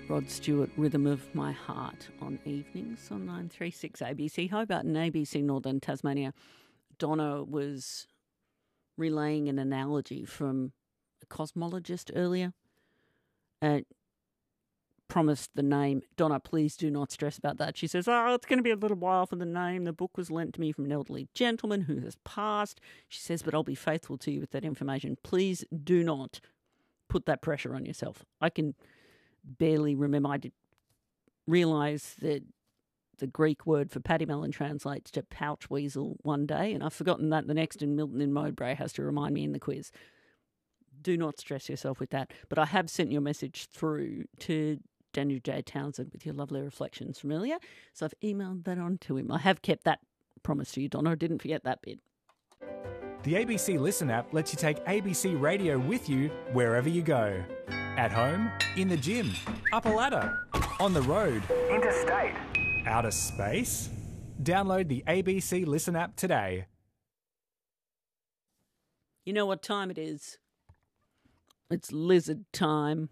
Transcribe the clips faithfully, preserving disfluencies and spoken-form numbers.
Rod Stewart, Rhythm of My Heart on evenings on nine three six A B C Hobart and A B C Northern Tasmania. Donna was relaying an analogy from a cosmologist earlier. Uh, promised the name. Donna, please do not stress about that. She says, oh, it's going to be a little while for the name. The book was lent to me from an elderly gentleman who has passed. She says, but I'll be faithful to you with that information. Please do not put that pressure on yourself. I can barely remember. I did realise that the Greek word for paddy melon translates to pouch weasel one day, and I've forgotten that the next, and Milton in Mowbray has to remind me in the quiz. Do not stress yourself with that. But I have sent your message through to Daniel J. Townsend with your lovely reflections from earlier, so I've emailed that on to him. I have kept that promise to you, Donna. I didn't forget that bit. The A B C Listen app lets you take A B C Radio with you wherever you go. At home, in the gym, up a ladder, on the road, interstate, outer space. Download the A B C Listen app today. You know what time it is? It's lizard time.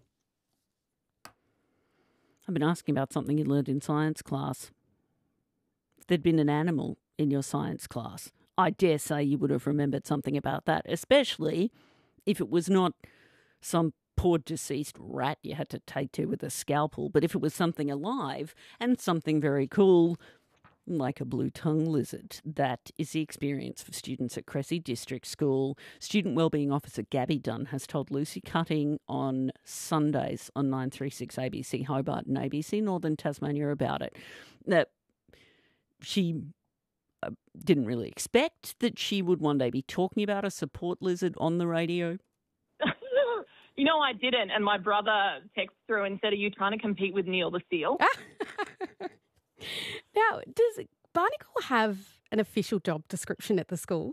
I've been asking about something you learned in science class. If there'd been an animal in your science class, I dare say you would have remembered something about that, especially if it was not some poor deceased rat you had to take to with a scalpel, but if it was something alive and something very cool, like a blue-tongue lizard. That is the experience for students at Cressy District School. Student Wellbeing Officer Gabby Dunn has told Lucy Cutting on Sundays on nine three six A B C Hobart and A B C Northern Tasmania about it. That she uh, didn't really expect that she would one day be talking about a support lizard on the radio. You know, I didn't, and my brother texted through and said, are you trying to compete with Neil the seal? Now, does Barnacle have an official job description at the school?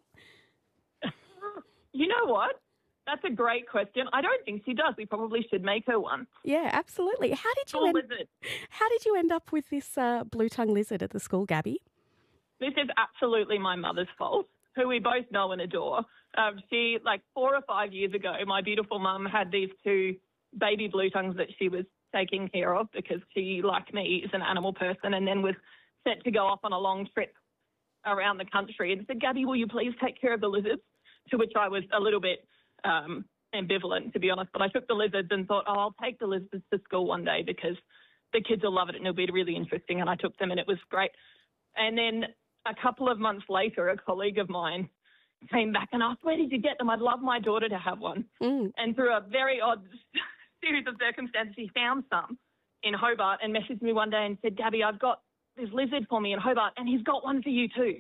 You know what? That's a great question. I don't think she does. We probably should make her one. Yeah, absolutely. How did you Oh, end, lizard. How did you end up with this uh, blue-tongue lizard at the school, Gabby? This is absolutely my mother's fault, who we both know and adore. Um, she, like four or five years ago, my beautiful mum had these two baby blue tongues that she was taking care of because she, like me, is an animal person, and then was set to go off on a long trip around the country and said, Gabby, will you please take care of the lizards? To which I was a little bit um, ambivalent, to be honest, but I took the lizards and thought, oh, I'll take the lizards to school one day because the kids will love it and it'll be really interesting, and I took them and it was great. And then a couple of months later, a colleague of mine came back and asked, where did you get them? I'd love my daughter to have one. Mm. And through a very odd series of circumstances, he found some in Hobart and messaged me one day and said, Gabby, I've got this lizard for me in Hobart and he's got one for you too.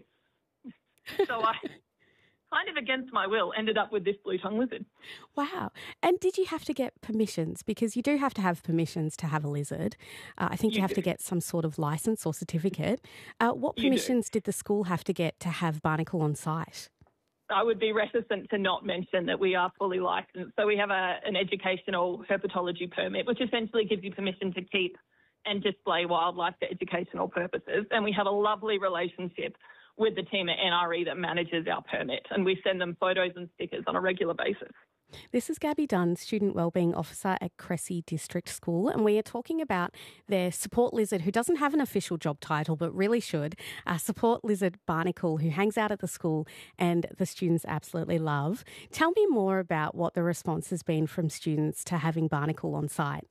So I, kind of against my will, ended up with this blue-tongue lizard. Wow. And did you have to get permissions? Because you do have to have permissions to have a lizard. Uh, I think you, you have do. to get some sort of licence or certificate. Uh, what permissions did the school have to get to have Barnacle on site? I would be reticent to not mention that we are fully licensed. So we have a, an educational herpetology permit, which essentially gives you permission to keep and display wildlife for educational purposes. And we have a lovely relationship with the team at N R E that manages our permit, and we send them photos and stickers on a regular basis. This is Gabby Dunn, Student Wellbeing Officer at Cressy District School, and we are talking about their support lizard, who doesn't have an official job title but really should, uh, support lizard Barnacle, who hangs out at the school and the students absolutely love. Tell me more about what the response has been from students to having Barnacle on site.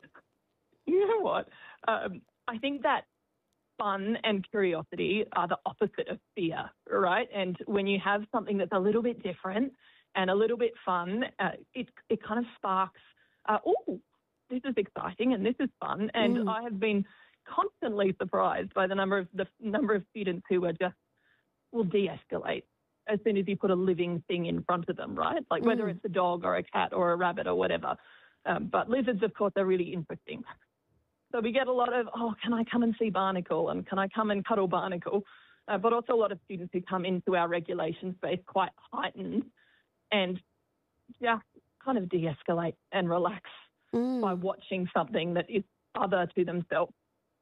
You know what? Um, I think that fun and curiosity are the opposite of fear, right? And when you have something that's a little bit different and a little bit fun, uh, it it kind of sparks, uh, oh, this is exciting and this is fun. And mm. I have been constantly surprised by the number of the number of students who are just will de-escalate as soon as you put a living thing in front of them, right? Like whether mm. it's a dog or a cat or a rabbit or whatever. Um, but lizards, of course, are really interesting. So we get a lot of, oh, can I come and see Barnacle, and can I come and cuddle Barnacle? Uh, but also a lot of students who come into our regulation space quite heightened and just kind of de-escalate and relax mm. by watching something that is other to themselves.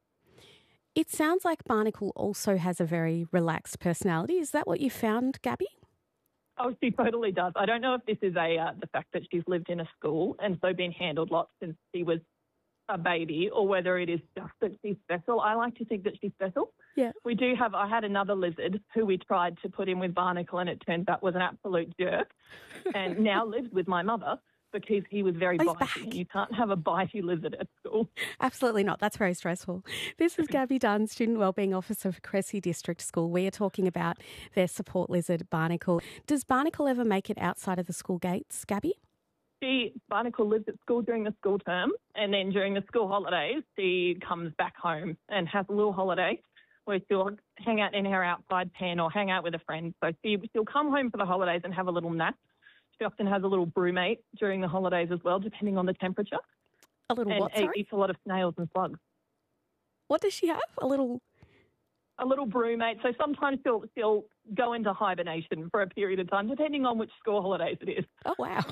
It sounds like Barnacle also has a very relaxed personality. Is that what you found, Gabby? Oh, she totally does. I don't know if this is a uh, the fact that she's lived in a school and so been handled lots since she was a baby or whether it is just that she's special. I like to think that she's special. Yeah. We do have, I had another lizard who we tried to put in with Barnacle and it turns out was an absolute jerk and now lives with my mother because he was very Oh, bitey. And you can't have a bitey lizard at school. Absolutely not. That's very stressful. This is Gabby Dunn, Student Wellbeing Officer for Cressy District School. We are talking about their support lizard, Barnacle. Does Barnacle ever make it outside of the school gates, Gabby? She, Barnacle lives at school during the school term and then during the school holidays, she comes back home and has a little holiday where she'll hang out in her outside pen or hang out with a friend. So she, she'll come home for the holidays and have a little nap. She often has a little brewmate during the holidays as well, depending on the temperature. A little and what, sorry? eats a lot of snails and slugs. What does she have? A little... A little brewmate. So sometimes she'll, she'll go into hibernation for a period of time, depending on which school holidays it is. Oh, wow.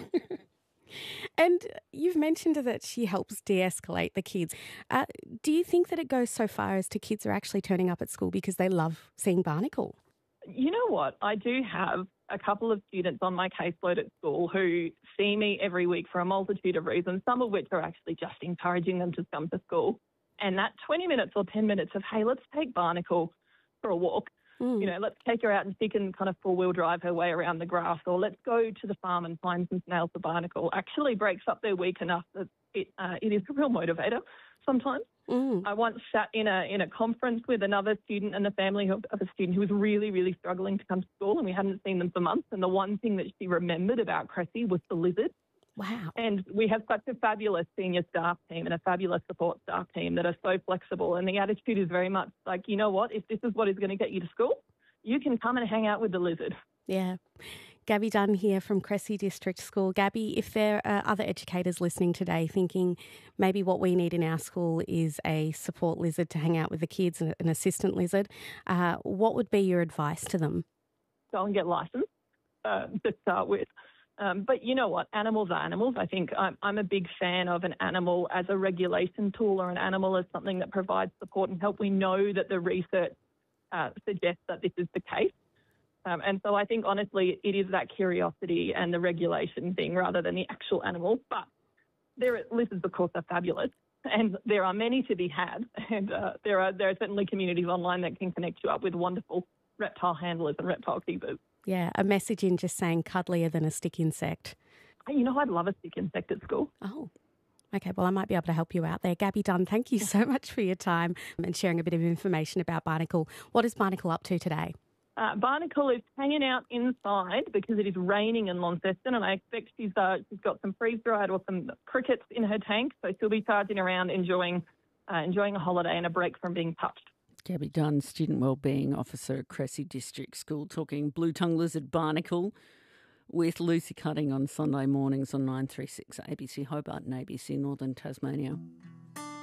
And you've mentioned that she helps de-escalate the kids. Uh, do you think that it goes so far as to kids are actually turning up at school because they love seeing Barnacle? You know what? I do have a couple of students on my caseload at school who see me every week for a multitude of reasons, some of which are actually just encouraging them to come to school. And that twenty minutes or ten minutes of, hey, let's take Barnacle for a walk. Mm. You know, let's take her out and she can kind of four-wheel drive her way around the grass, or let's go to the farm and find some snails for Barnacle, actually breaks up their week enough that it, uh, it is a real motivator sometimes. Mm. I once sat in a in a conference with another student and the family of, of a student who was really, really struggling to come to school, and we hadn't seen them for months. And the one thing that she remembered about Cressy was the lizard. Wow. And we have such a fabulous senior staff team and a fabulous support staff team that are so flexible. And the attitude is very much like, you know what, if this is what is going to get you to school, you can come and hang out with the lizard. Yeah. Gabby Dunn here from Cressy District School. Gabby, if there are other educators listening today thinking maybe what we need in our school is a support lizard to hang out with the kids, an assistant lizard, uh, what would be your advice to them? Go and get licensed uh, to start with. Um, but you know what? Animals are animals. I think I'm, I'm a big fan of an animal as a regulation tool or an animal as something that provides support and help. We know that the research uh, suggests that this is the case. Um, and so I think, honestly, it is that curiosity and the regulation thing rather than the actual animal. But there are, lizards, of course, are fabulous. And there are many to be had. And uh, there are there are certainly communities online that can connect you up with wonderful reptile handlers and reptile keepers. Yeah, a message in just saying cuddlier than a stick insect. You know, I'd love a stick insect at school. Oh, okay. Well, I might be able to help you out there. Gabby Dunn, thank you so much for your time and sharing a bit of information about Barnacle. What is Barnacle up to today? Uh, Barnacle is hanging out inside because it is raining in Launceston, and I expect she's uh, she's got some freeze-dried or some crickets in her tank, so she'll be charging around enjoying uh, enjoying a holiday and a break from being touched. Gabby Dunn, Student Wellbeing Officer at Cressy District School, talking blue tongue lizard Barnacle with Lucy Cutting on Sunday mornings on nine three six A B C Hobart and A B C Northern Tasmania.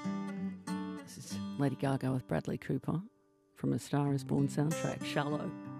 This is Lady Gaga with Bradley Cooper from A Star Is Born soundtrack, Shallow.